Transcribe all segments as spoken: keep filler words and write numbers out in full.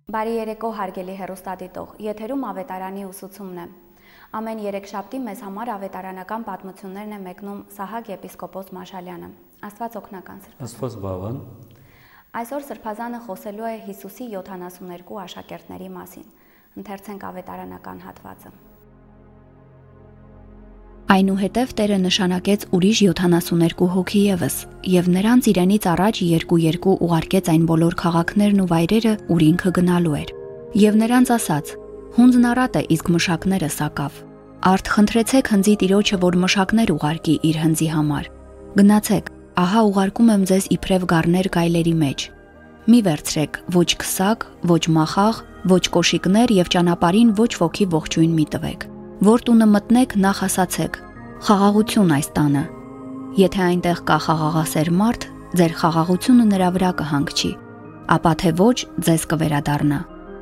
Բարի երեկո հարգելի հեռուստադիտող, եթերում ավետարանի ուսուցումն է։ Ամեն երեքշաբթի մեզ համար ավետարանական պատմություններն է մեկնում Սահակ եպիսկոպոս Մաշալյանը։ Աստված օգնական Սրբազան։ Աստված բավան։ Այսօր Սրբազանը խոսելու է Հիսուսի յոթանասուններկու աշակերտների մասին։ Ընթերցենք ավետարանական հատվածը։ Այնուհետև Տերը նշանակեց ուրիշ յոթանասուներկու հոգի ևս, եւ նրանց իրենից առաջ երկու-երկու ուղարկեց այն բոլոր քաղաքներն ու վայրերը, ուր ինքը գնալու էր։ Եվ նրանց ասաց. «Հունձն առատ է, իսկ մշակները սակավ։ Արդ խնդրեցեք հնձի Տիրոջը, որ մշակներ ուղարկի իր հնձի համար։ Գնացեք, ահա ուղարկում եմ ձեզ իբրև գառներ գայլերի մեջ։ Մի վերցրեք ոչ քսակ, ոչ մախաղ, ոչ կոշիկներ եւ ճանապարհին ոչ ոքի ողջույն մի տվեք։ Որ տունը մտնեք, նախ ասացեք. խաղաղություն այս տանը։ Եթե այնտեղ կա խաղաղասեր մարդ, ձեր խաղաղությունը նրա վրա կհանգչի, ապա թե ոչ, ձեզ կվերադառնա։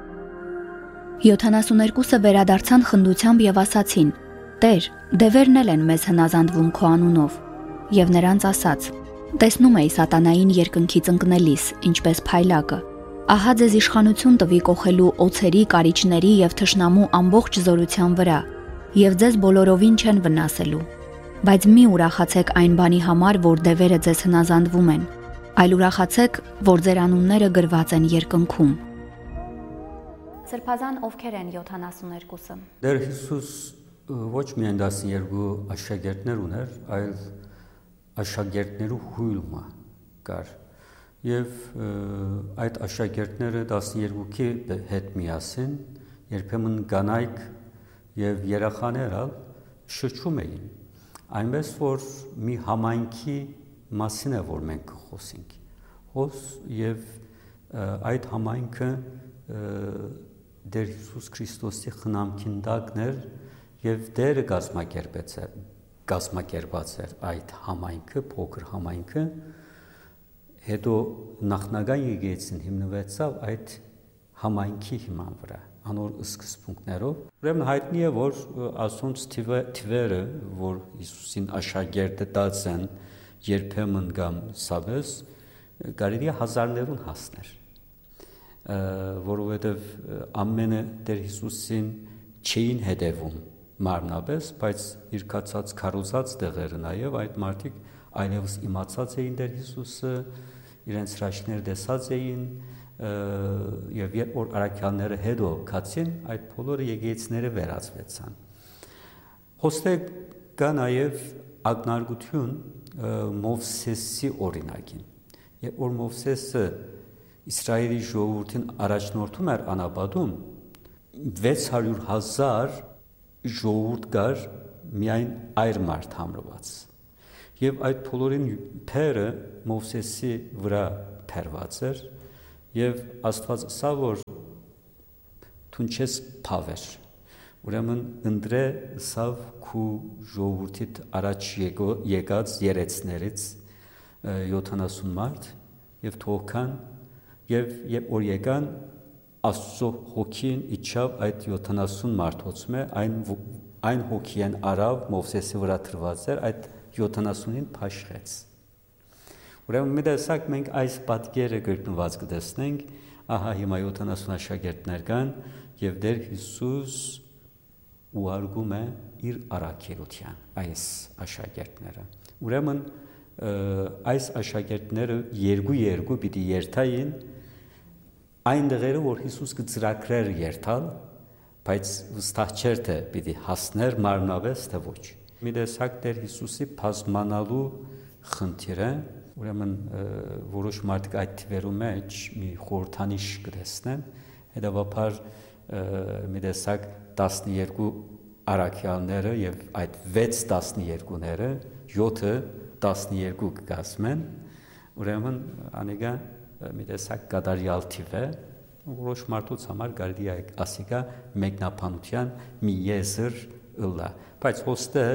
Յոթանասուներկուսը վերադարձան խնդությամբ եւ ասացին. Տեր, դևերն էլ են մեզ հնազանդվում քո անունով։ Եվ նրանց ասաց. տեսնում էի սատանային երկնքից ընկնելիս, ինչպես փայլակը։ Ահա ձեզ իշխանություն տվի կողելու օձերի, կարիճների եւ թշնամու ամբողջ զորության վրա, եւ ձեզ բոլորովին չեն վնասելու։ Բայց մի ուրախացեք այն բանի համար, որ դևերը ձեզ հնազանդվում են, այլ ուրախացեք, որ ձեր անունները գրված են երկնքում։ Սրբազան ովքեր են յոթանասուներկուսը։ Տեր Հիսուս ոչ միայն տասներկու աշակերտներ ուներ, այլ աշակերտներու հույլմա կար։ Եվ այդ աշակերտները տասներկուքի հետ միասին երբեմն կանայք եւ երեխաները շրջում էին, այնպես որ մի համայնքի մասին է որ մենք խոսենք։ Հոս եւ այդ համայնքը Տեր Հիսուս Քրիստոսի խնամքին տակներ եւ Տերը գազմակերպեց է, գազմակերպած էր այդ համայնքը, փոքր համայնքը, հետո նախնական եկեղեցին հիմնվեցավ այդ համայնքի հիման վրա, անոր սկզբունքներով։ Ուրեմն հայտնի է, որ ասոնց թվերը, որ Հիսուսին աշակերտը տած են երբեմն կամ սավես, կարելի է հազարներուն հասներ, որովհետև ամենը Տեր Հիսուսին չէին հետևում մարմնապես, բայց իր կացած քարոզած տեղերը նաև այդ մարդիկ այլևս իմացած էին Տեր Հիսուսը, իրենց հրաշքներ տեսած էին, եւ երբ որ առաքյալները հետո կացին, այդ բոլորը եկեղեցիները վերածվեցան։ Խոստե կա նաև ակնարկություն Մովսեսի օրինակին։ Երբ որ Մովսեսը Իսրայելի ժողովրդին առաջնորդում էր անապատում, վեց հարյուր հազար ժողովուրդ կար միայն այր մարդ համրված։ Եվ այդ բոլորին փերը Մովսեսի վրա փերված էր, եւ Աստված ասա որ դու չես փավեր, ուրեմն ընտրե սավ քու ժողովրդիդ առաջ եկած երեցներից յոթանասուն մարդ եւ թողքան եւ երբ որ եկան Աստծո հոգին իջավ այդ յոթանասուն մարդոցմե այն այն հոգին արավ Մովսեսի վրա տրված էր այդ յոթանասունին փաշխեց։ Ուրեմն մի տեսակ մենք այս պատկերը գտնված կտեսնենք, ահա հիմա յոթանասուն աշակերտներ կան եւ Տեր Հիսուս ուղարկում է իր առաքելության այս աշակերտները։ Ուրեմն այս աշակերտները երկու-երկու պիտի երթային այն դեղերը, որ Հիսուս կծրագրեր երթալ, բայց վստահ չէր թե պիտի հասներ մարմնապես թե ոչ։ Մի տեսակ Տեր Հիսուսի բազմանալու խնդիրը, ուրեմն որոշ մարդիկ այդ թվերու մեջ մի խորհրդանիշ կտեսնեն, հետևաբար մի տեսակ տասներկու առաքյալները եւ այդ վեց տասներկուները յոթը տասներկու կգազմեն, ուրեմն անիկա մի տեսակ կատարյալ թիվ է, որոշ մարդուց համար կարելի է ասիկա մեկնաբանության մի եզր ըլլա, բայց ոստը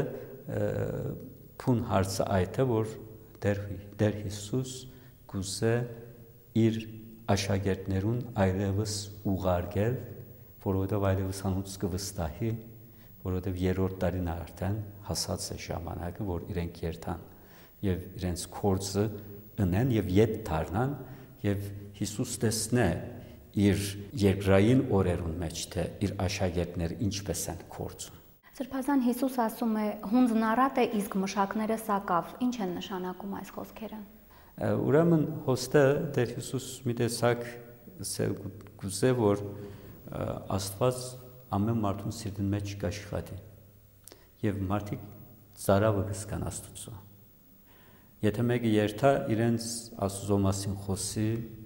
փուն հարցը այդ է, որ Տեր Հիսուս գուզե իր աշակերտներուն այլևս ուղարկել, որովհետև այլևս անոնց կվստահի, որովհետև երրորդ տարին արդեն հասած է ժամանակը, որ իրենք երթան եւ իրենց կորձը ընեն եւ ետ դառնան եւ Հիսուս տեսնե իր երկրային օրերուն մեջ, թե իր աշակերտները ինչպես են կործում։ Սրբազան Հիսուս ասում է հունձն առատ է, իսկ մշակները սակավ։ Ինչ են նշանակում այս խոսքերը։ Ուրեմն հոստը Տեր Հիսուս մի տեսակ գուզե, որ Աստված ամեն մարդուն սիրտին մեջ կաշխատի եւ մարդիկ ծարավը կսկան Աստծո։ Եթե մեկը երթա իրենց Աստծո մասին խոսի,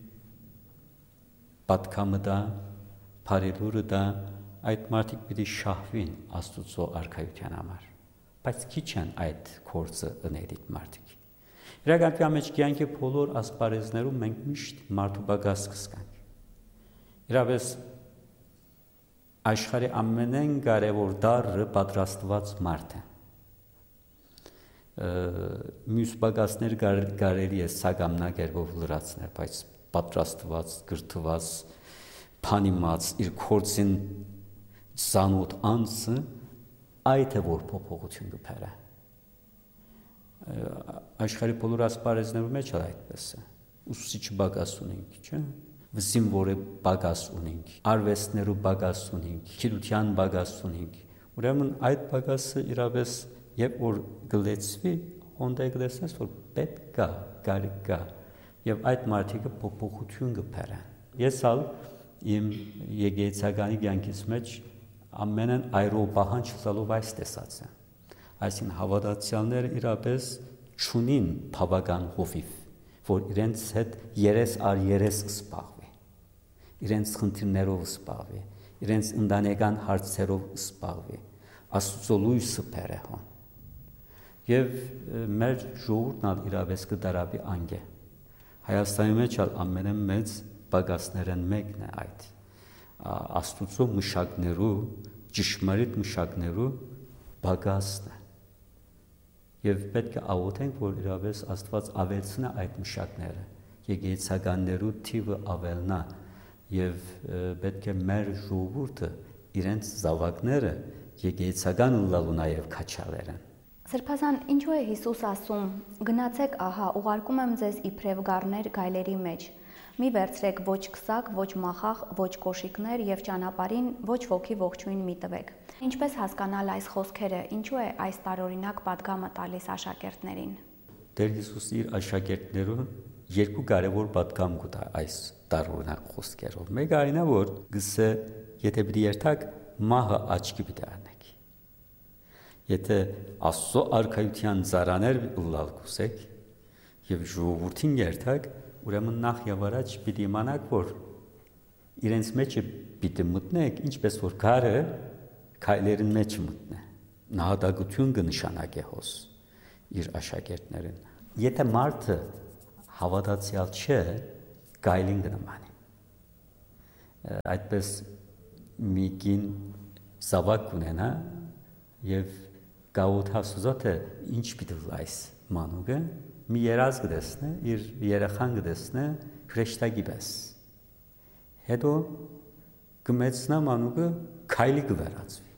պատկամը դա, բարելուրը դա, այդ մարդիկ պիտի շահվին Աստծո արքայության համար, բայց քիչ են այդ կորձը ընելիք մարդիկ։ Իրականության մեջ կյանքի բոլոր ասպարեզներում մենք միշտ մարդու բագաս կսկանք։ Իրապես աշխարհի ամենեն կարևոր դառը պատրաստված մարդ է։ Մյուս բագասներ կարելի է սագամնակերպով լրացնել, բայց պատրաստված, գրթված, փանիմաց իր կորձին զանոթ անձը այդ է որ փոփոխություն կփերը։ Աշխարհի բոլոր ասպարեզներում մեջ այդպես է։ Ուսուցիչ բագաս ունենք, չէ՞։ Զինվորը բագաս ունենք, արվեստներու բագաս ունենք, գիտության բագաս ունենք։ Ուրեմն այդ բագասը իրապես երբ որ գլեցվի, ոնդե գլեցնես, որ պետք կա, կարիք կա, եւ այդ մարդիկը փոփոխություն կփերեն։ Ես ալ իմ եկեղեցականի կյանքից մեջ ամենն այրո պահանջ ցալով այս տեսած եմ։ Այսինքն հավատացյալները իրապես ճունին բավական հովիվ, որ իրենց հետ երես առ երես սպաղվի, իրենց խնդիրներով սպաղվի, իրենց ընտանեկան հարցերով սպաղվի, Աստծո լույսը բերե հոն։ Եվ մեր ժողովուրդն ալ իրապես կդարաբի անգե։ Հայաստանի մեջ ալ ամենամեծ բագասներն մեկն է այդ։ Աստծո մշակներու, ճշմարիտ մշակներու բագասն է։ Եվ պետք է աղոթենք, որ իրապես Աստված ավելցնա այդ մշակները, եկեղեցականներու թիվը ավելնա, եւ պետք է մեր ժողովուրդը իրենց զավակները եկեղեցական լալու նաեւ քաչալերեն։ Սրբազան, ինչու է Հիսուս ասում. գնացեք, ահա, ուղարկում եմ ձեզ իբրև գառներ գայլերի մեջ։ Մի վերցրեք ոչ քսակ, ոչ մախախ, ոչ կոշիկներ եւ ճանապարհին ոչ ոքի ողջույն մի տվեք։ Ինչպես հասկանալ այս խոսքերը, ինչու է այս տարօրինակ պատգամը տալիս աշակերտներին։ Տեր Հիսուս իր աշակերտներուն երկու կարևոր պատգամ կտա այս տարօրինակ խոսքերով։ Մեկը այն է, որ գսե եթե պիտի երթակ մահը աչքի պիտի առնեք։ Եթե Աստծո արքայության ծառաներ ուլալ կուսեք եւ ժողովրդին երթակ, ուրեմն նախ եւ առաջ պիտի իմանաք, որ իրենց մեջը պիտի մտնեք, ինչպես որ գարը քայլերին մեջ մտնե։ Նահատակություն կնշանակե հոս իր աշակերտներին։ Եթե մարդը հավատացյալ չէ, գայլին կնմանի։ Այդպես մի կին զավակ ունենա եւ գաութասուզոթը ինչ պիտի լայս մանուկը մի երազ գտեսնե իր երախան գտեսնե քրեշտագի պես հետո գմեցնա մանուկը քայլի գվերածվի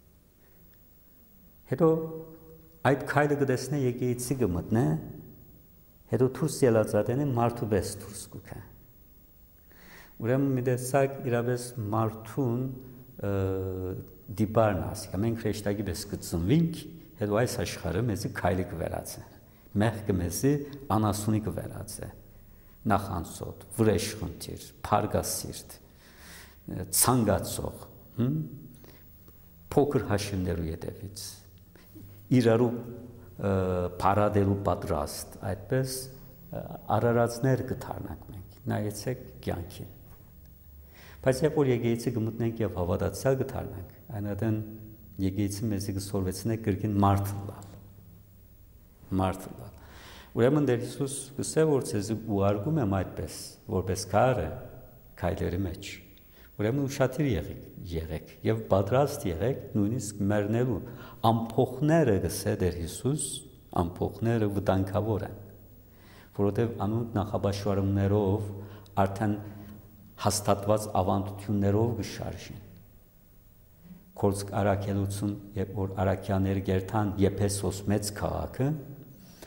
հետո այդ քայլը գտեսնե եկեղեցի գմտնե հետո դուրս ելածատենը մարդու պես դուրս գուքա ուրեմն մի տեսակ իրապես մարդուն դիպարն ասի, մենք քրեշտագի պես կծնվինք, հետո այս աշխարհը մեզի քայլի կվերածե, մեղքը մեզի անասունի կվերածե, նախանցոտ, վրեժխնդիր, փարգասիրտ, ցանկացող, փոքր հաշիվներու ետևից, իրարու փարադելու պատրաստ, այդպես արարածներ կդառնանք մենք, նայեցեք կյանքին։ Բայց երբ որ եկեղեցի կմտնենք եւ հավատացյալ կդառնանք, այնատեն եկեղեցի մեզի կսորվեցնե կրկին մարդ լալ։ Մարդ լալ։ Ուրեմն Տեր Հիսուս գսե որ ցեզի ուղարկում եմ այդպես, որպես քարը քայլերի մեջ։ Ուրեմն ուշադիր եղեք, եղեք եւ պատրաստ եղեք նույնիսկ մեռնելու ամփոխները գսե Տեր Հիսուս, ամփոխները վտանգավոր են, որովհետեւ անոնք նախաբաշխարումներով արդեն հաստատված ավանդություններով կշարժին։ Կորցք արաքելություն, երբ որ արաքյաները գերթան Եփեսոս մեծ քաղաքը,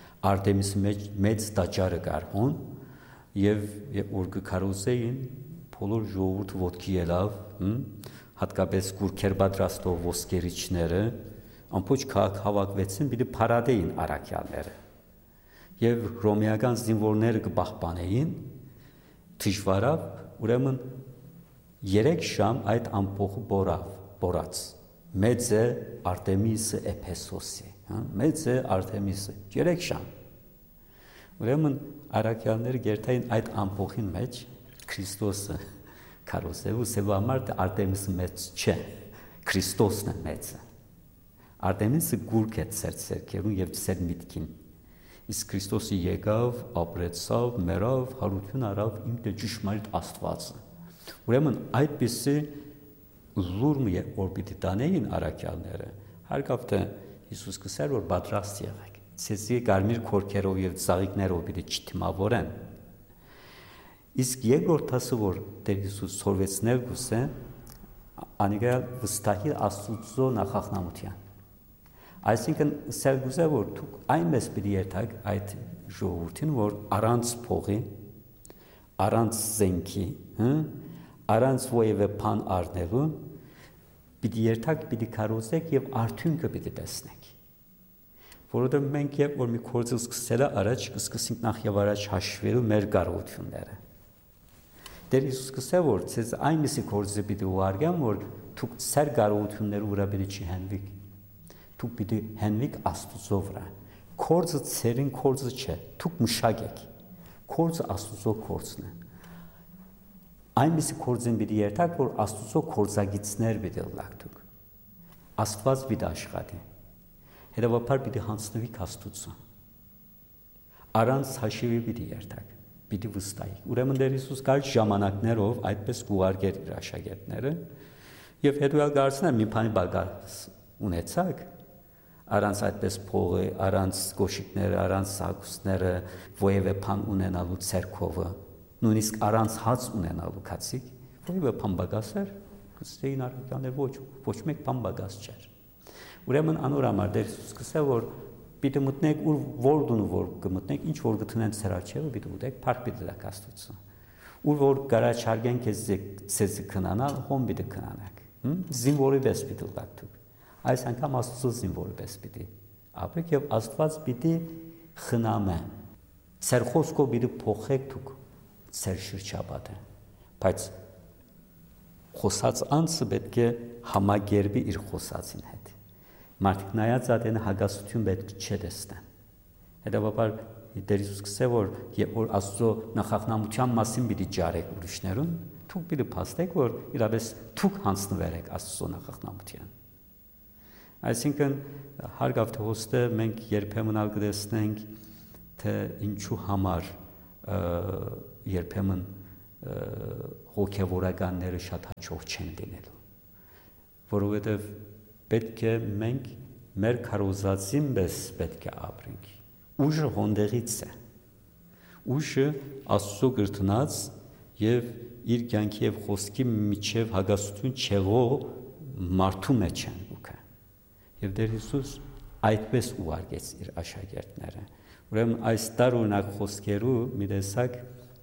Արտեմիսի մեջ մեծ տաճարը կար հոն, եւ երբ որ կքարոզեին բոլոր ժողովուրդը ոտքի ելավ, հատկապես գուրքեր պատրաստող ոսկերիչները, ամբողջ քաղաք հավաքվեցին, պիտի փարադեին առաքյալները։ Եվ ռոմեական զինվորները կպահպանեին, դժվարավ, ուրեմն երեք շամ այդ ամբողջը բորավ, բորած։ Մեծ է Արտեմիսը Էփեսոսի, մեծ է Արտեմիսը, երեք շամ։ Ուրեմն առաքյալները գերտային այդ ամբողջին մեջ Քրիստոսը քարոզելու սեու համար Արտեմիսը մեծ չէ, Քրիստոսն է մեծը։ Արտեմիսը գուրք է ծեր ցերկերուն եւ ծեր միտքին։ Իսկ Քրիստոսը եկավ, ապրեցավ, մեռավ, հարություն արավ իմ դե ճշմարիտ Աստվածը։ Ուրեմն այդպիսի լուրմը որ պիտի տանեին առաքյալները, հարկավ թե Հիսուս կսեր որ պատրաստ եղեք։ Ցեզի կարմիր քորքերով եւ ծաղիկներով պիտի չթիմավորեն։ Իսկ երկրորդ ասը որ Տեր Հիսուս սորվեցնել գուսե, անիկալ վստահի Աստծո նախախնամության։ Այսինքն սեր գուզե որ դուք այնպես պիտի երթաք այդ ժողովրդին, որ առանց փողի, առանց զենքի, առանց ովևէ բան առնելու, պիտի երթաք, պիտի քարոզեք եւ արդյունքը պիտի տեսնեք։ Որովհետեւ մենք երբ որ մի գործը սկսելա առաջ կսկսենք նախ եւ առաջ հաշվելու մեր կարողությունները։ Տեր Հիսուս կսե որ ցեզ այնպիսի գործը պիտի ուղարկեմ, որ դուք ծեր կարողությունները վրա պիտի չհենվիք։ Դուք պիտի հենվիք Աստծո վրա։ Գործը ցերին գործը չէ, դուք մշակեք։ Գործը Աստծո գործն է։ Այնպիսի գործին պիտի երթաք, որ Աստծո գործագիծներ պիտի լակ դուք։ Աստված պիտի աշխատի։ Հետևաբար պիտի հանձնվիք Աստծո։ Առանց հաշիվի պիտի երթաք, պիտի վստահիք։ Ուրեմն Տեր Հիսուս կար ժամանակներով այդպես կուղարկեր իր աշակերտները եւ հետո ալ դարձնել մի բանի բագաս ունեցակ առանց այդպես փողը, առանց կոշիկները, առանց սակուսները, ովևէ բան ունենալու ցերկովը, նույնիսկ առանց հաց ունենալու քացիկ, ովևէ բան բագասեր, կստեին առաքյալներ ոչ, ոչ մեկ բան բագաս չէր։ Ուրեմն անոր համար Տեր Հիսուս կսե որ պիտի մտնեք ուր որդուն որ կմտնեք, ինչ որ գտնեն ցեր արջևը պիտի ուտեք, փառք պիտի տաք Աստծո։ Ուր որ գարաչարգեն քեզ ցեզ քնանալ, հոմ պիտի քնանաք։ Զինվորի պես պիտի տաք դուք։ Այս անգամ Աստծո զինվորի պես պիտի ապրեք եւ Աստված պիտի խնամե։ Ցեր խոսքով պիտի փոխեք դուք ցեր շրջապատը։ Բայց խոսած անձը պետք է համագերբի իր խոսածին հետ։ Մարդիկ նայած ատեն հագասություն պետք չէ տեսնեն։ Հետևաբար Տեր Հիսուս կսե որ երբ որ Աստծո նախախնամության մասին պիտի ջարեք ուրիշներուն, դուք պիտի փաստեք որ իրապես դուք հանձնվերեք Աստծո նախախնամության։ Այսինքն հարգավ թե հոստը մենք երբեմն ալ կտեսնենք թե ինչու համար երբեմն հոգևորականները շատ հաջող չեն լինելու, որովհետև պետք է մենք մեր քարոզածին պես պետք է ապրենք։ Ուժը հոնդեղից է։ Ուժը Աստծո գրտնած եւ իր կյանքի եւ խոսքի միջև հագասություն չեղող մարդու մեջ են ուքը։ Եվ Տեր Հիսուս այդպես ուղարկեց իր աշակերտները։ Ուրեմն այս տարօրինակ խոսքերու մի տեսակ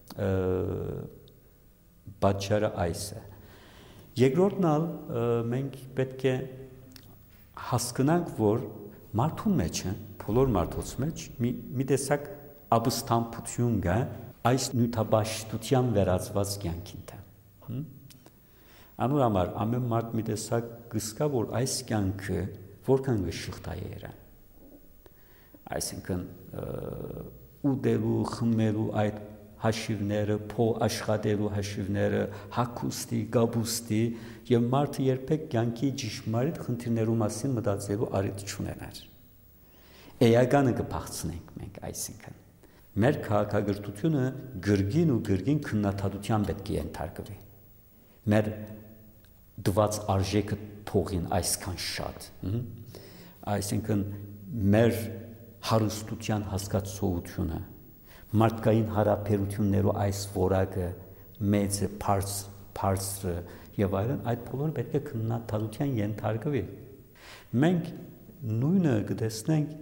պատճառը այս է։ Երկրորդն ալ մենք պետք է հասկանանք, որ մարդու մեջ է, բոլոր մարդոց մեջ մի, մի տեսակ ապստամբություն կա այս նյութաբաշխության վերածված կյանքին թե։ Անոր համար ամեն մարդ մի տեսակ կսկա, որ այս կյանքը որքան գշղթա է երան։ Այսինքն ուտելու, խմելու այդ հաշիվները, փող աշխատելու հաշիվները, հագուստի, գաբուստի եւ մարդը երբեք կյանքի ճշմարիտ խնդիրներու մասին մտածելու առիթ չունենար։ Էականը կփախցնենք մենք, այսինքն մեր քաղաքագրությունը գրգին ու գրգին քննադատության պետք է ենթարկվի։ Մեր դված արժեքը փողին այսքան շատ, այսինքն մեր հարստության հասկացողությունը, մարդկային հարաբերություններու այս որակը մեծ է, բարձր եւ այլն, այդ բոլորը պետք է քննադատության ենթարկվի։ Մենք նույնը կտեսնենք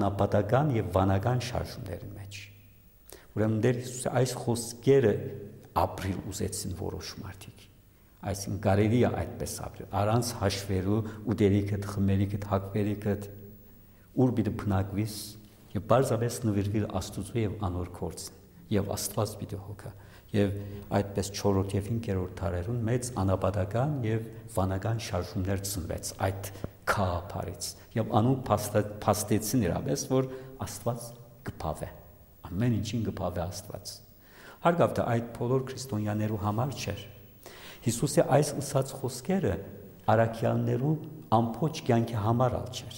անապատական եւ վանական շարժումների մեջ։ Ուրեմն Տեր Հիսուսը այս խոսքերը ապրիլ ուզեցին որոշ մարդիկ։ Այսինքն կարելի է այդպես ապրել, առանց հաշվելու ու դերիքդ, խմելիքդ, հակվելիքդ, ուր պիտի փնակվիս եւ բարձրապես նվիրվել Աստծո եւ անոր գործին եւ Աստված պիտի հոգա։ Եւ այդպես չորրորդ եւ հինգերորդ դարերուն մեծ անապատական եւ վանական շարժումներ ծնվեց այդ քահապարից եւ անուն փաստեցին իրապես որ Աստված կփավե ամեն ինչին կփավե Աստված հարգավ թե այդ բոլոր քրիստոնյաներու համար չէր Հիսուսի այս ուսած խոսքերը արաքյաններու ամփոփ կյանքի համար ալ չէր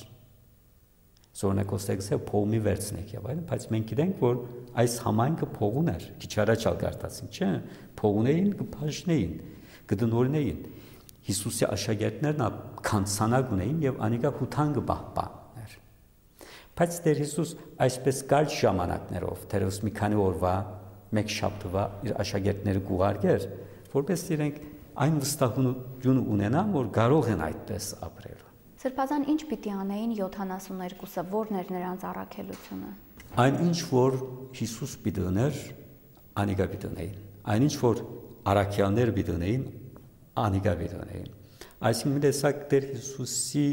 Զորնակոստեքսը փողմի վերցնեք եւ այլն, բայց մենք գիտենք, որ այս համայնքը փողուն էր, քիչ առաջ ալ գարտացին, չէ՞, փողունեին, կփաշնեին, կդնորնեին։ Հիսուսի աշակերտներն քանցանակ ունեին եւ անիկա հութան կբահբաներ։ Բայց Տեր Հիսուս այսպես կարճ ժամանակներով, դերևս մի քանի օրվա, մեկ շաբթվա իր աշակերտները գուղարկեր, որպես իրենք այն վստահություն ունենան, որ կարող են այդպես ապրել։ Սրբազան ինչ պիտի անեին յոթանասուններկուսը, որն էր նրանց առաքելությունը։ Այն ինչ որ Հիսուս պիտի ուներ, անիկա պիտի ունեին։ Այն ինչ որ առաքյալներ պիտի ունեին, անիկա պիտի ունեին։ Այսինքն մի տեսակ Տեր Հիսուսի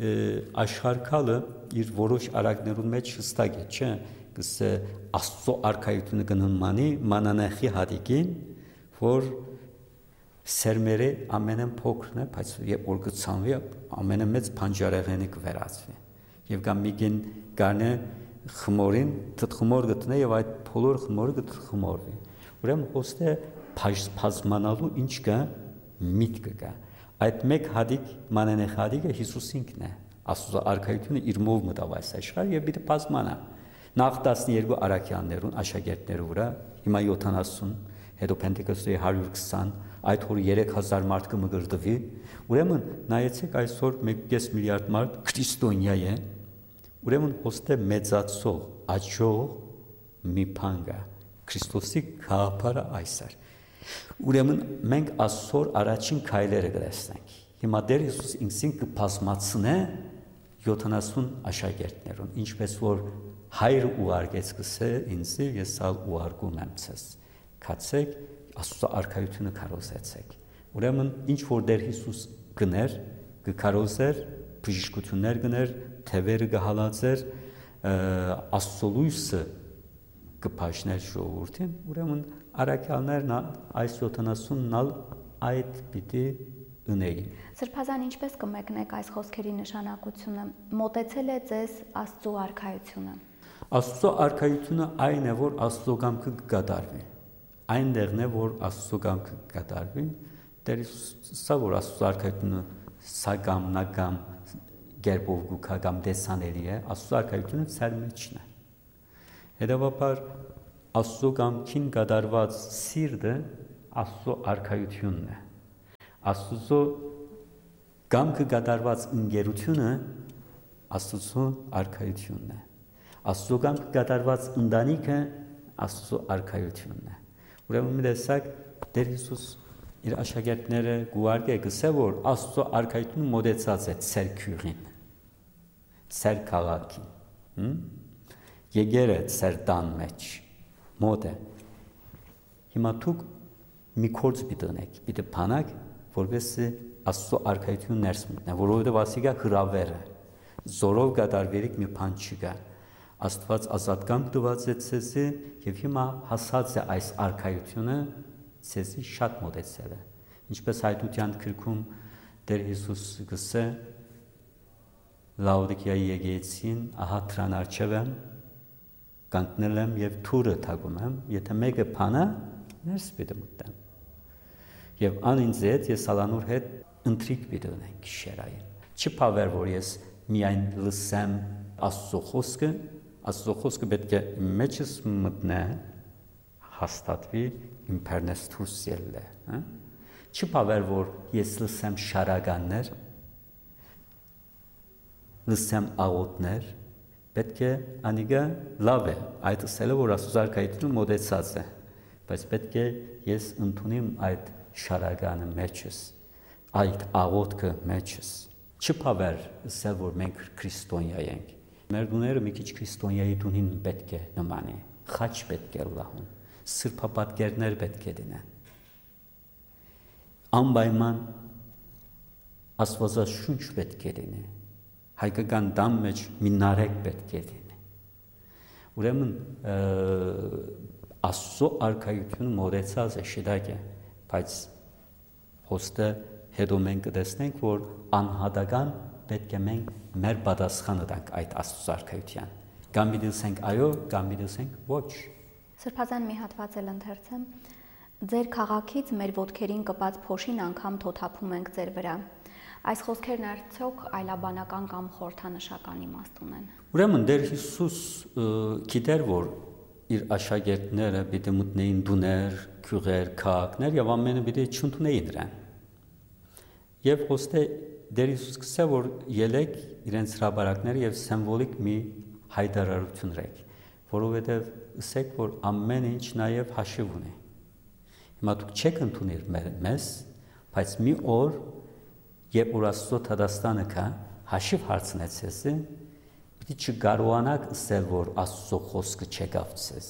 աշխարհակալը իր որոշ արակներուն մեջ հստակ է, չէ՞, գսե Աստծո արքայությունը կնմանի մանանեխի հատիկին, որ Սերմերը ամենն փոքրն է, բայց երբ որ գցանվի, ամենամեծ փանջարեղենը կվերածվի։ Եվ կամ միգին գարնե խմորին, թթխմոր գտնե եւ այդ բոլոր խմորը գթխմորվի։ Ուրեմն ոստե բազմանալու ինչ կա, միտք կա։ Այդ մեկ հադիկ մանենե հադիկը Հիսուսինքն է։ Աստծո արքայությունը իր մով մտավ այս աշխարհ եւ պիտի բազմանա։ Նախ տասներկու արաքյաններուն աշակերտներու վրա, հիմա յոթանասուն, հետո Պենտեկոստի հարյուր քսան այդ որ երեք հազար մարդ կմգրդվի, ուրեմն նայեցեք այսօր մեկ կես միլիարդ մարդ քրիստոնյա է, ուրեմն ոստե մեծացող, աճող մի բան կա, Քրիստոսի գաղափարը այս է։ Ուրեմն մենք այսօր առաջին քայլերը կտեսնենք։ Հիմա Տեր Հիսուս ինքսին կբազմացնե յոթանասուն աշակերտներուն, ինչպես որ հայրը ուղարկեց գսե ինձ ես ալ ուղարկում եմ ցես։ Կացեք Աստծո արքայությունը կարոզեցեք։ Ուրեմն ինչ որ Տեր Հիսուս գներ, կկարոզեր, բժշկություններ գներ, թևերը կհալածեր, Աստծո լույսը կփաշներ ժողովրդին, ուրեմն արաքյալներն այս յոթանասունն ալ այդ պիտի ունեին։ Սրբազան ինչպես կմեկնեք այս խոսքերի նշանակությունը, մոտեցել է ձեզ Աստծո արքայությունը։ Աստծո արքայությունը այն է, որ Աստծո կամքը կկատարվի։ Այնտեղն է, որ Աստծո կամքը կկատարվի, Տեր Հիսուսը, որ Աստծո արքայությունը սագամ, նագամ, գերբով գուքա կամ դեսանելի է, Աստծո արքայությունը ծեր մեջն է։ Հետևաբար Աստծո կամքին կատարված սիրտը Աստծո արքայությունն է։ Աստծո կամքը կատարված ընկերությունը Աստծո արքայությունն է։ Աստծո կամքը կատարված ընտանիքը Աստծո արքայությունն է։ Ուրեմն մի տեսակ Տեր Հիսուս իր աշակերտները գուարգե գսե որ Աստծո արքայությունը մոդեցած է ծեր քյուրին, ծեր քաղաքին, եկեր է ծեր տան մեջ, մոդ է։ Հիմա դուք մի գործ պիտի ունեք, պիտի բանակ, որովհետեւ Աստծո արքայությունը ներս մտնի, որովհետեւ ասիկա հրավեր է, զորով կատարվելիք մի բան չկա։ Աստված ազատ կամք տված է ցեզի եւ հիմա հասած է այս արքայությունը ցեզի շատ մոտեցել է ինչպես հայտության գրքում Տեր Հիսուս գսե Լաուդիկիայի եկեղեցին ահա դրան արջև եմ կանգնել եմ եւ թուրը թագում եմ եթե մեկը բանա ներս պիտի մտնեմ եւ ան ինձ հետ ես ալանուր հետ ընտրիկ պիտի ունենք գիշերային չփավեր որ ես միայն լսեմ Աստծո խոսքը Աստծո խոսքը պետք է մեջս մտնե հաստատվի իմ բեռնես դուրս ելը, հա? Չփավեր որ ես լսեմ շարականներ, լսեմ աղոթներ, պետք է անիգա լավ է, այդ ասելը որ Աստծո արքայությունը մոտեցած է, բայց պետք է ես ընդունեմ այդ շարականը մեջս, այդ աղոթքը մեջս, չփավեր ասել որ մենք քրիստոնյա ենք Մեր դուները մի քիչ քրիստոնյայի դունին պետք է նմանի, խաչ պետք է լահուն, սրբապատկերներ պետք է դինեն։ անպայման աստվածաշունչ պետք է լինի, հայկական դամ մեջ մի նարեկ պետք է լինի։ Ուրեմն Աստծո արքայությունը մոտեցած է շիդակ է, բայց հոստը հետո մենք կտեսնենք, որ անհատական պետք է մենք մեր պատասխանը տանք այդ Աստծո արքայության։ Կամ մի դասենք այո, կամ մի դասենք ոչ։ Սրբազան մի հատված էլ ընթերցեմ. Ձեր քաղաքից մեր ոտքերին կպած փոշին անգամ թոթափում ենք ձեր վրա։ Այս խոսքերն արդյոք այլաբանական կամ խորհրդանշական իմաստ ունեն։ Ուրեմն Տեր Հիսուս գիտեր, որ իր աշակերտները պիտի մտնեին դուներ, քյուղեր, քաղաքներ եւ ամենը պիտի չընդունեին նրան։ Եվ ոստե Տեր Հիսուս գսե, որ ելեք իրենց հրաբարակները եւ սիմվոլիկ մի հայտարարություն ռեք, որովհետեւ ասեք, որ ամեն ինչ նաեւ հաշիվ ունի։ Հիմա դուք չեք ընդունել մեզ, բայց մի օր, երբ որ Աստծո Թադաստանը կա, հաշիվ հարցնեց ես, պիտի չկարողանաք ասել, որ Աստծո խոսքը չեկավ ցեզ։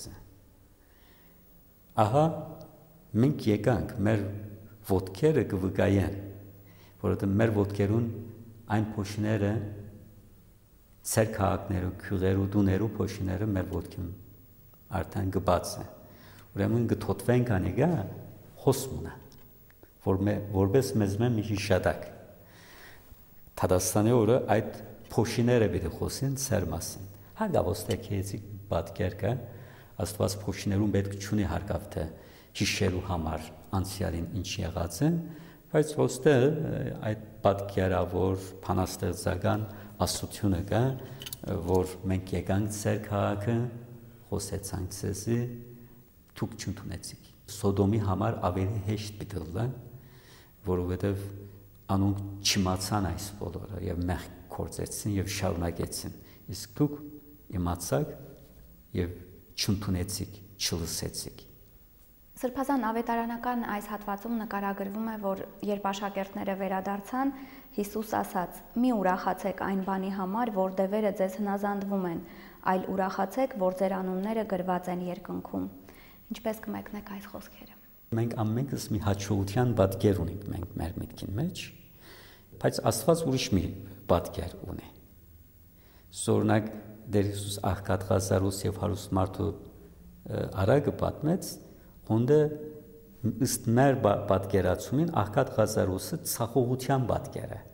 Ահա մենք եկանք մեր ոտքերը կվկայեն, որովհետև մեր ոտքերուն այն փոշիները, ծեր քաղաքներու, քյուղերու, դուներու փոշիները մեր ոտքին արդեն գբաց է։ Ուրեմն գթոթվենք անիգա հոսմունա, որ մե որպես մեզ մե մի հիշադակ։ Թադաստանի օրը այդ փոշիները պիտի խոսին ծեր մասին։ Հագավոստեքեցի պատկեր կա, Աստված փոշիներուն պետք չունի հարկավ թե հիշելու համար անցյալին ինչ եղած է, բայց ոստե այդ պատկերավոր փանաստեղծական աստությունը կա, որ մենք եկանք ծեր քաղաքը, խոսեցանք ցեզի, դուք չընդունեցիք։ Սոդոմի համար ավելի հեշտ պիտի լինի, որովհետև անոնք չիմացան այս բոլորը եւ մեղք կործեցին եւ շարունակեցին։ Իսկ դուք իմացաք եւ չընդունեցիք, չլսեցիք։ Սրբազան ավետարանական այս հատվածում նկարագրվում է, որ երբ աշակերտները վերադարձան, Հիսուս ասաց. «Մի ուրախացեք այն բանի համար, որ դևերը ձեզ հնազանդվում են, այլ ուրախացեք, որ ձեր անունները գրված են երկնքում»։ Ինչպես կմեկնեք այս խոսքերը։ Մենք ամենքս մի հաջողության պատկեր ունենք մենք մեր միտքին մեջ, բայց Աստված ուրիշ մի պատկեր ունի։ Սորնակ Տեր Հիսուս աղքատ Ղազարոս եւ հարուստ մարդու արագը պատմեց, հոնդը ըստ մեր պատկերացումին աղքատ Ղազարոսը ցախողության պատկեր է։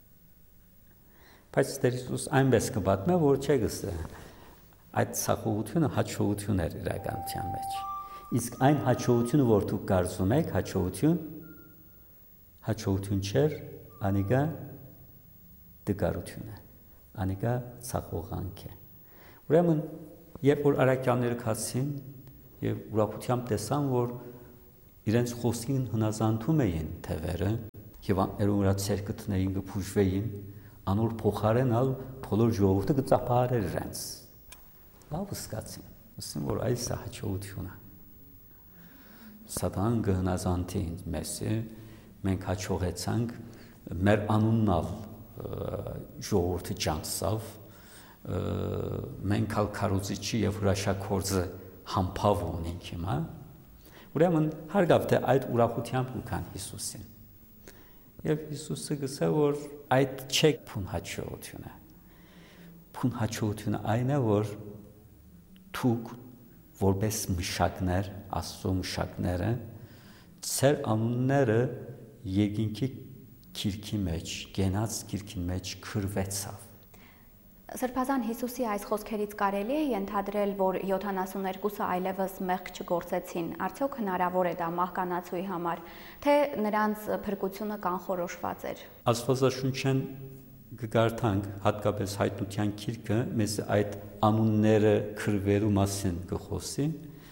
Բայց Տեր Հիսուս այնպես կպատմե, որ չէ գսե այդ ցախողությունը հաջողություն էր իրականության մեջ։ Իսկ այն հաջողությունը, որ դուք կարծում եք, հաջողություն, հաջողություն չէր, անիկա դգարություն է, անիկա ցախողանք է։ Ուրեմն, երբ որ արաքյանները քացին եւ ուրախությամբ տեսան, որ իրենց խոսքին հնազանդում էին թևերը եւ աներու վրա ցերկտներին կփուժվեին, անոր փոխարենալ բոլոր ժողովուրդը կծափարեր իրենց։ Լավ սկացին, ասեն որ այս է հաջողությունը։ Սատանան կհնազանդի մեզ, մենք հաջողեցանք, մեր անուննալ ժողովուրդը ճանցավ, մենք ալ քարոզիչի եւ հրաշագործը համբավ ունենք հիմա։ Ուրեմն հարգավ թե այդ ուրախությամբ ուքան Հիսուսին։ Եվ Հիսուսը գսե որ այդ չէ փուն հաջողությունը։ Փուն հաջողությունը այն է, որ դուք որպես մշակներ, Աստծո մշակները, ծեր անունները երկինքի քիրքի մեջ, գենաց քիրքի մեջ քրվեցավ։ Սրբազան Հիսուսի այս խոսքերից կարելի է ենթադրել, որ յոթանասուններկուսը այլևս մեղք չգործեցին, արդյոք հնարավոր է դա մահկանացուի համար, թե նրանց փրկությունը կանխորոշված էր։ Աստվածաշունչեն կգարթանք, հատկապես հայտնության քիրքը, մեզ այդ անունները քրվելու մասին կխոսի,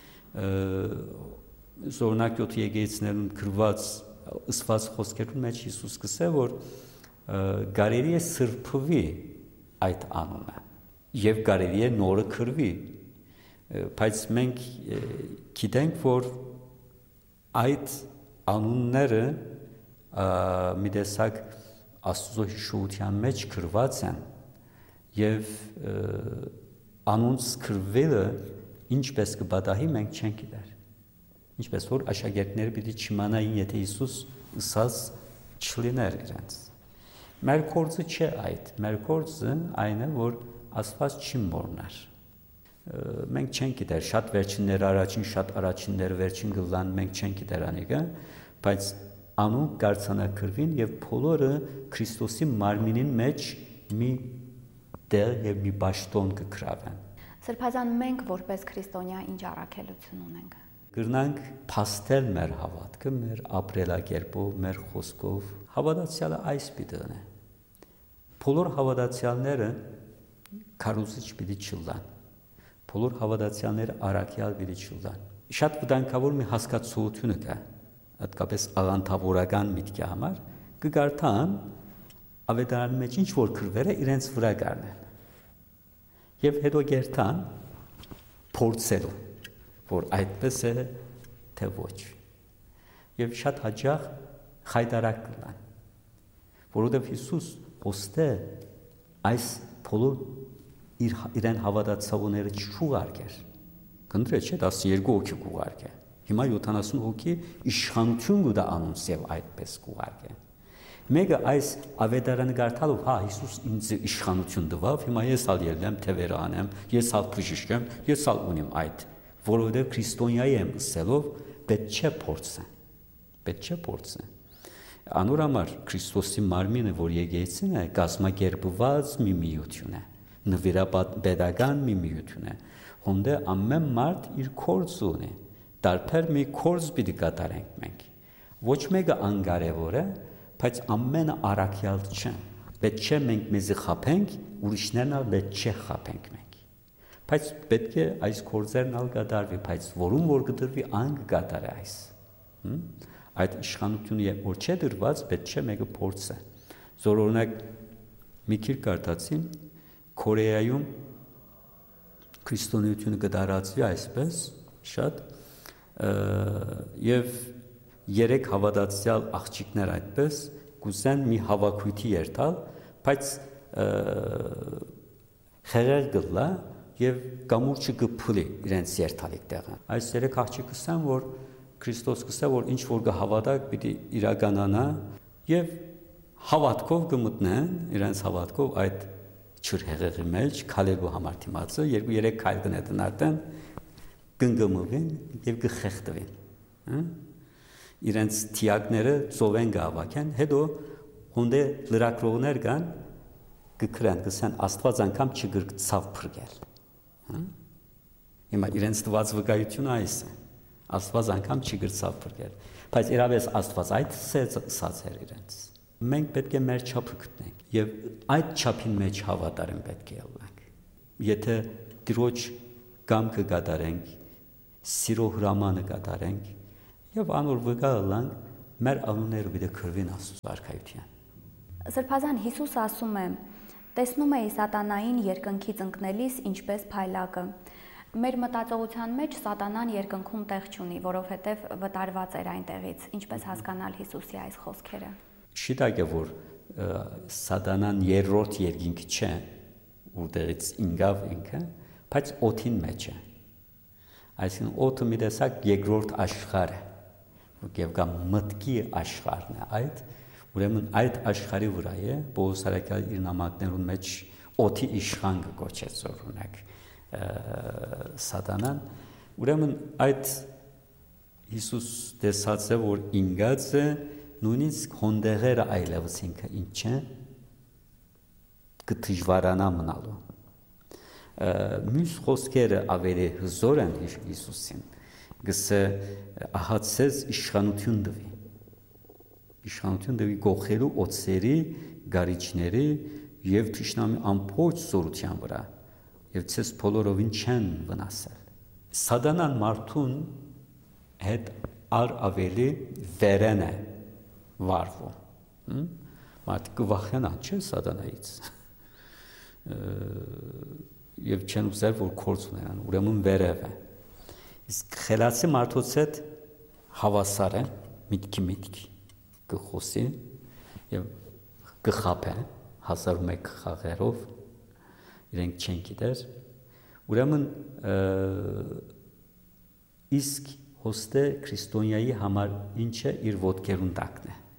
զորնակ յոթ եկեղեցիներուն քրված ըսված խոսքերուն մեջ Հիսուս կսե, որ կարելի է սրբվի այդ անունը եւ կարելի է նորը քրվի, բայց մենք գիտենք, որ այդ անունները մի տեսակ Աստծո հիշողության մեջ քրված են եւ անոնց քրվելը ինչպես կբադահի մենք չենք գիտեր։ Ինչպես որ աշակերտները պիտի չիմանային, եթե Հիսուս ըսած չլիներ իրենց։ Մեր կորձը չէ այդ, մեր կորձը այն է, որ Աստված չի մոռնար։ Մենք չենք գիտեր, շատ վերջիններ առաջին, շատ առաջիններ վերջին գլան, մենք չենք գիտեր անիկը, բայց անուն կարձանագրվին եւ բոլորը Քրիստոսի մարմինին մեջ մի դեր եւ մի ճաշտոն կգրավեն։ Սրբազան մենք որպես քրիստոնյա ինչ առաքելություն ունենք։ Գրնանք փաստել մեր հավատքը, մեր ապրելակերպով, մեր խոսքով։ Հավատացյալը այս պիտի է։ Բոլոր հավատացյալները քարոզիչ պիտի չլան։ Բոլոր հավատացյալները առաքյալ պիտի չլան։ Շատ վտանգավոր մի հասկացություն կա, հատկապես աղանդավորական միտքի համար, կգարտան ավետարանի մեջ ինչ որ քրվերը իրենց վրա գարնեն։ Եվ հետո գերտան փորձելու, որ այդպես է, թե ոչ։ Եվ շատ հաճախ խայտարակ կլան, որովհետև Հիսուս ոստե այս բոլոր իր իրեն հավատացողները չուղարկեր։ Կնդրե չէ, տասներկու հոգի կուղարկե։ Հիմա յոթանասուն հոգի իշխանություն կուտա անոնց եւ այդպես կուղարկե։ Մեկը այս ավետարանը գարտալով, հա, Հիսուս ինձ իշխանություն տվավ, հիմա ես ալ ելնեմ, թևերը անեմ, ես ալ բժիշկ եմ, ես ալ ունիմ այդ, որովհետև քրիստոնյայի եմ ըսելով, պետք չէ փորձը, պետք չէ փորձը։ Անոր համար Քրիստոսի մարմինը, որ եկեղեցին է, կազմակերպված մի միություն է, նվիրապետական մի միություն է, հոնդե ամեն մարդ իր կորձ ունի, տարբեր մի կորձ պիտի կատարենք մենք։ Ոչ մեկը անկարևոր է, բայց ամենը առաքյալ չեն։ Պետք չէ մենք մեզի խափենք, ուրիշներն ալ պետք չէ խափենք մենք։ Բայց պետք է այս կորձերն ալ կատարվի, բայց որում որ կդրվի ան կկատարի այս։ Այդ իշխանությունը որ չէ դրված, պետք չէ մեկը փորձը։ Զոր օրինակ մի քիչ կարդացի Կորեայում քրիստոնեությունը կդարածվի այսպես շատ եւ երեք հավատացյալ աղջիկներ այդպես կուզեն մի հավաքույթի երթալ, բայց խեղեր գլա եւ կամուրջը կփլի իրենց երթալիք տեղը։ Այս երեք աղջիկը ասան, որ Քրիստոս կսա, որ ինչ որ կհավատակ պիտի իրականանա եւ հավատքով կմտնեն, իրենց հավատքով այդ չրհեղեղի մեջ քալելու համար դիմացը երկու երեք քայլ կնետեն արդեն կնգմվին եւ կխեղդվին։ Հա իրենց թիակները ծովեն գավակեն, հետո հոնդե լրակրողներ կան կգրան, կսան Աստված անգամ չգրկցավ փրկել։ Հիմա իրենց տված վկայությունը այս է, Աստված անգամ չգրկցավ փրկել, բայց իրավես Աստված այդ սած էր իրենց։ Մենք պետք է մեր չափը գտնենք եւ այդ չափին մեջ հավատարիմ պետք է ելնենք։ Եթե Տիրոջ կամքը կատարենք, սիրո հրամանը կատարենք, եւ անոր վկայալանք մեր անունները պիտի քրվին Աստծո արքայության։ Սրբազան Հիսուս ասում է. տեսնում էի սատանային երկնքից ընկնելիս ինչպես փայլակը։ Մեր մտածողության մեջ սատանան երկնքում տեղ չունի, որովհետև վտարված էր այնտեղից։ Ինչպես հասկանալ Հիսուսի այս խոսքերը։ Շիտակ է, որ սատանան երրորդ երկինք չէ, որտեղից ինգավ ինքը, բայց օդին մեջ է։ Այսինքն օդը մի տեսակ երկրորդ աշխարհ է, եւ կա մտքի աշխարհն է այդ, ուրեմն այդ աշխարհի վրա է Պողոս արաքյալը իր նամակներուն մեջ օդի իշխան կոչեց օրինակ սատանան, ուրեմն այդ Հիսուս տեսած է, որ ինգած է նույնիսկ հոնդեղերը այլևս ինքը ինչ է կդժվարանա մնալու։ Մյուս խոսքերը ավելի հզոր են Հիսուսին, գսե ահացես իշխանություն դվի, իշխանություն դվի գողելու օծերի, գարիչների եւ թշնամի ամբողջ զորության վրա, եւ ցես բոլորովին չեն վնասել։ Սատանան մարդուն հետ ար ավելի վերեն է վարվում։ Մարդը կվախենա, չէ՞ սատանայից։ Եվ չեն ուզել, որ կորց ունենան, ուրեմն վերև է։ Իսկ խելացի մարդոց հետ հավասար է, միտքի միտք կխոսի եւ կխափե հազար ու մեկ խաղերով, իրենք չեն գիտեր, ուրեմն իսկ հոստե քրիստոնյայի համար ինչ է իր ոտքերուն տակն է։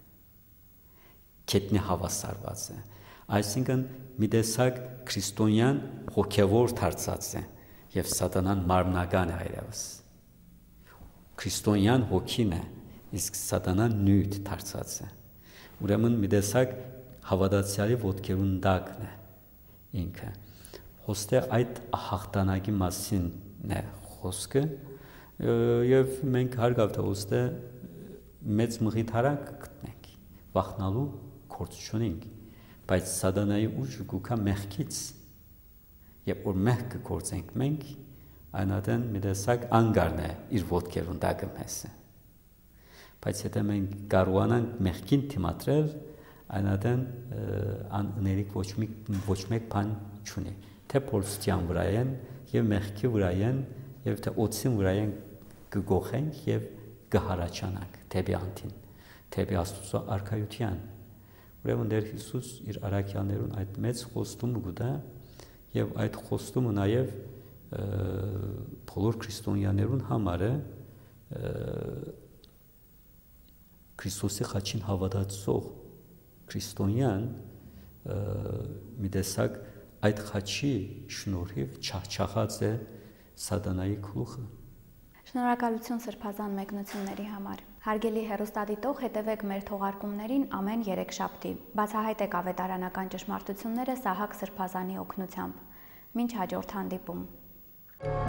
գետնի հավասարված է, այսինքն մի տեսակ քրիստոնյան հոգևոր դարձած է եւ սատանան մարմնական է այլևս։ Քրիստոնյան հոգին է, իսկ սատանան նյութ դարձած է։ Ուրեմն մի տեսակ հավատացյալի ոտքերուն տակն է ինքը։ Ոստե այդ հաղթանակի մասին է խոսքը եւ մենք հարգավ թե ոստե մեծ մղիթարակ գտնենք, վախնալու գործ չունենք, բայց սատանայի ուժը գուքա մեղքից, երբ որ մեղքը գործենք մենք, այնադեն մի տեսակ անգարն է իր ոտքերուն տակը մեզ։ Բայց եթե մենք կարողանանք մեղքին դիմադրել, այնադեն աներիկ ոչ մի ոչ մեկ բան չունի, թե փորձության վրա են եւ մեղքի վրա են եւ թե օծին վրա են կգողենք եւ կհարաճանանք դեպի անտին, դեպի Աստծո արքայության։ Ուրեմն Տեր Հիսուս իր արաքյաներուն այդ մեծ խոստումը գտա եւ այդ խոստումը նաեւ բոլոր քրիստոնյաներուն համար է Քրիստոսի խաչին հավատացող քրիստոնյան մի տեսակ այդ խաչի շնորհիվ չախչախած է սատանայի գլուխը։ Շնորհակալություն սրբազան մեկնությունների համար։ Հարգելի հեռուստադիտող, հետևեք մեր թողարկումներին ամեն երեքշաբթի։ Բացահայտեք ավետարանական ճշմարտությունները Սահակ Սրբազանի օգնությամբ։ Մինչ հաջորդ հանդիպում։